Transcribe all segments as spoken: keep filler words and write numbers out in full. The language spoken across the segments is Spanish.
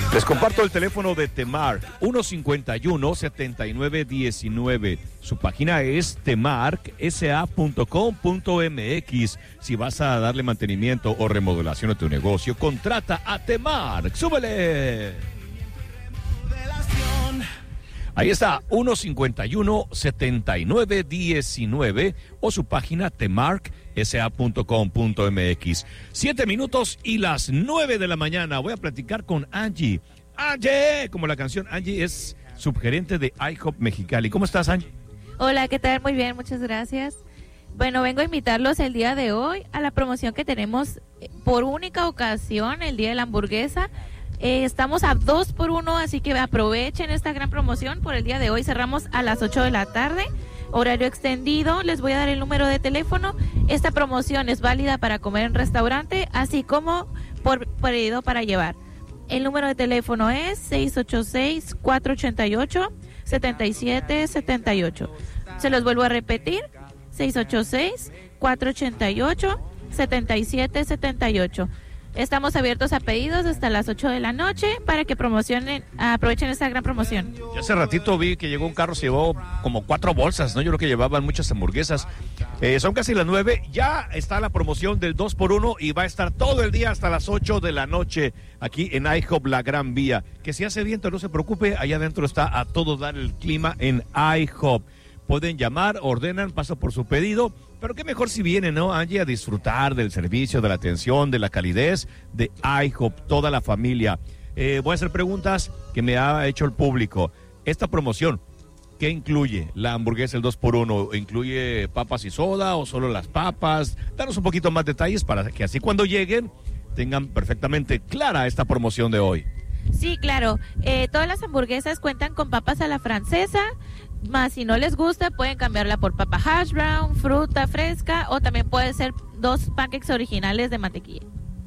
Les comparto el teléfono de Temark, uno cincuenta y uno, setenta y nueve diecinueve. Su página es temark s a punto com punto m x. Si vas a darle mantenimiento o remodelación a tu negocio, contrata a Temark. ¡Súbele! Ahí está, uno cincuenta y uno, setenta y nueve diecinueve o su página temark s a punto com punto m x. Siete minutos y las nueve de la mañana. Voy a platicar con Angie. Angie, como la canción Angie es subgerente de IHOP Mexicali. ¿Cómo estás, Angie? Hola, ¿qué tal? Muy bien, muchas gracias. Bueno, vengo a invitarlos el día de hoy a la promoción que tenemos por única ocasión, el Día de la Hamburguesa. Eh, estamos a dos por uno, así que aprovechen esta gran promoción. Por el día de hoy cerramos a las ocho de la tarde, horario extendido. Les voy a dar el número de teléfono. Esta promoción es válida para comer en restaurante, así como por pedido para llevar. El número de teléfono es seis ocho seis, cuatro ocho ocho, siete siete siete ocho. Se los vuelvo a repetir, seis ocho seis, cuatro ocho ocho, siete siete siete ocho. Estamos abiertos a pedidos hasta las ocho de la noche para que promocionen, aprovechen esta gran promoción. Ya hace ratito vi que llegó un carro, se llevó como cuatro bolsas, ¿no? Yo creo que llevaban muchas hamburguesas. Eh, son casi las nueve, ya está la promoción del dos por uno y va a estar todo el día hasta las ocho de la noche aquí en IHOP La Gran Vía. Que si hace viento, no se preocupe, allá adentro está a todo dar el clima en IHOP. Pueden llamar, ordenan, paso por su pedido, pero qué mejor si vienen, ¿no, Angie? A disfrutar del servicio, de la atención, de la calidez de IHOP, toda la familia. Eh, voy a hacer preguntas que me ha hecho el público. Esta promoción, ¿qué incluye? La hamburguesa, el dos por uno, ¿incluye papas y soda o solo las papas? Danos un poquito más detalles para que así cuando lleguen tengan perfectamente clara esta promoción de hoy. Sí, claro. Eh, todas las hamburguesas cuentan con papas a la francesa, más si no les gusta pueden cambiarla por papa hash brown, fruta fresca o también puede ser dos pancakes originales de mantequilla.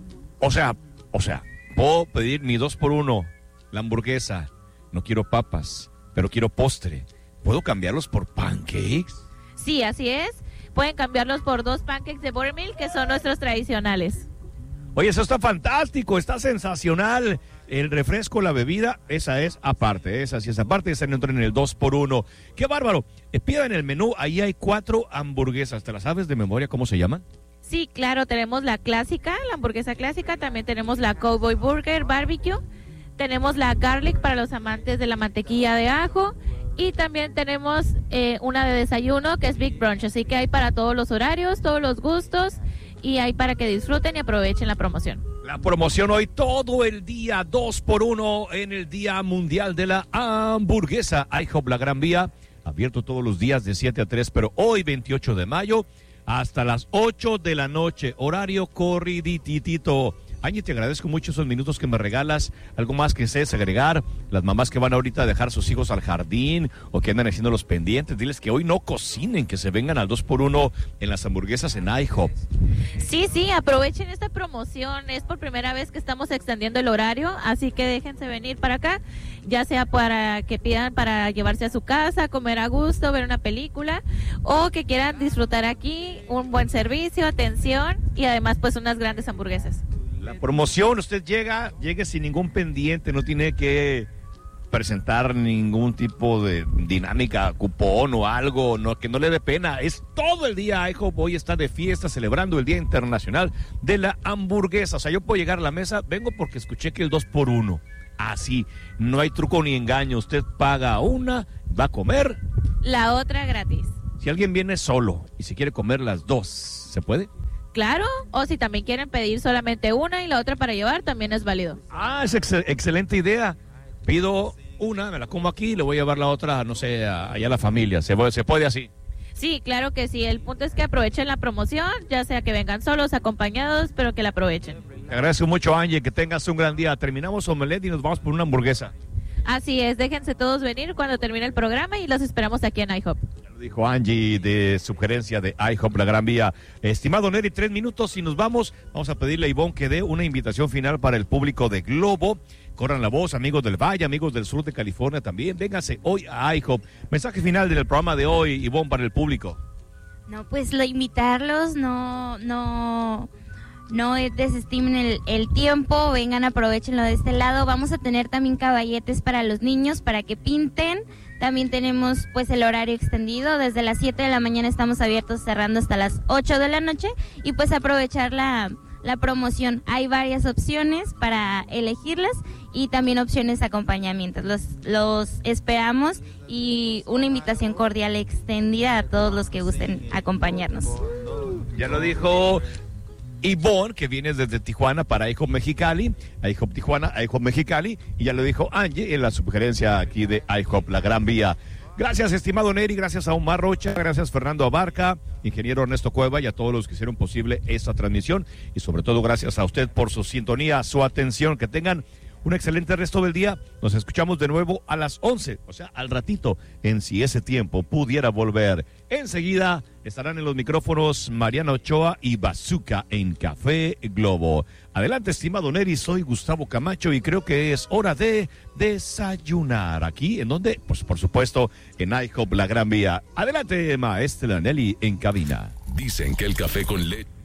O sea, o sea, puedo pedir mi dos por uno, la hamburguesa, no quiero papas, pero quiero postre. ¿Puedo cambiarlos por pancakes? Sí, así es. Pueden cambiarlos por dos pancakes de buttermilk que son nuestros tradicionales. Oye, eso está fantástico, está sensacional. El refresco, la bebida, esa es aparte, esa sí es aparte, esa no entra en el dos por uno. ¡Qué bárbaro! Eh, pida en el menú, ahí hay cuatro hamburguesas. ¿Te las sabes de memoria cómo se llaman? Sí, claro, tenemos la clásica, la hamburguesa clásica, también tenemos la Cowboy Burger Barbecue, tenemos la Garlic para los amantes de la mantequilla de ajo y también tenemos eh, una de desayuno que es Big Brunch, así que hay para todos los horarios, todos los gustos y hay para que disfruten y aprovechen la promoción. La promoción hoy todo el día, dos por uno en el Día Mundial de la Hamburguesa. IHOP La Gran Vía, abierto todos los días de siete a tres, pero hoy veintiocho de mayo hasta las ocho de la noche, horario corridititito. Angie, te agradezco mucho esos minutos que me regalas. ¿Algo más que desees agregar? Las mamás que van ahorita a dejar a sus hijos al jardín o que andan haciendo los pendientes, diles que hoy no cocinen, que se vengan al dos por uno en las hamburguesas en IHOP. Sí, sí, aprovechen esta promoción. Es por primera vez que estamos extendiendo el horario, así que déjense venir para acá, ya sea para que pidan para llevarse a su casa, comer a gusto, ver una película, o que quieran disfrutar aquí un buen servicio, atención y además pues unas grandes hamburguesas. La promoción, usted llega, llegue sin ningún pendiente, no tiene que presentar ningún tipo de dinámica, cupón o algo, no, que no le dé pena. Es todo el día. IHOP hoy está de fiesta celebrando el Día Internacional de la Hamburguesa. O sea, yo puedo llegar a la mesa, vengo porque escuché que el dos por uno. Así, no hay truco ni engaño. Usted paga una, va a comer. La otra gratis. Si alguien viene solo y se quiere comer las dos, ¿se puede? Claro, o si también quieren pedir solamente una y la otra para llevar, también es válido. Ah, es ex- excelente idea. Pido una, me la como aquí y le voy a llevar la otra, no sé, a- allá a la familia. ¿Se puede, se puede así? Sí, claro que sí. El punto es que aprovechen la promoción, ya sea que vengan solos, acompañados, pero que la aprovechen. Te agradezco mucho, Angie, que tengas un gran día. Terminamos omelette y nos vamos por una hamburguesa. Así es, déjense todos venir cuando termine el programa y los esperamos aquí en IHOP. Ya lo dijo Angie de sugerencia de IHOP La Gran Vía. Estimado Neri, tres minutos y nos vamos. Vamos a pedirle a Ivonne que dé una invitación final para el público de Globo. Corran la voz, amigos del Valle, amigos del sur de California también. Vénganse hoy a IHOP. Mensaje final del programa de hoy, Ivonne, para el público. No, pues lo invitarlos, no, no, no desestimen el, el tiempo, vengan, aprovechenlo de este lado. Vamos a tener también caballetes para los niños, para que pinten. También tenemos pues el horario extendido, desde las siete de la mañana estamos abiertos, cerrando hasta las ocho de la noche, y pues aprovechar la, la promoción. Hay varias opciones para elegirlas y también opciones de acompañamiento. Los, los esperamos, y una invitación cordial extendida a todos los que gusten acompañarnos. Ya lo dijo Ivonne, que viene desde Tijuana para IHOP Mexicali, IHOP Tijuana, IHOP Mexicali, y ya lo dijo Angie en la sugerencia aquí de IHOP La Gran Vía. Gracias, estimado Neri, gracias a Omar Rocha, gracias Fernando Abarca, ingeniero Ernesto Cueva, y a todos los que hicieron posible esta transmisión, y sobre todo gracias a usted por su sintonía, su atención. Que tengan un excelente resto del día. Nos escuchamos de nuevo a las once, o sea, al ratito, en Si Ese Tiempo Pudiera Volver. Enseguida estarán en los micrófonos Mariana Ochoa y Bazooka en Café Globo. Adelante, estimado Neri, soy Gustavo Camacho y creo que es hora de desayunar. ¿Aquí? ¿En dónde? Pues por supuesto, en IHOP La Gran Vía. Adelante, maestra Nelly, en cabina. Dicen que el café con leche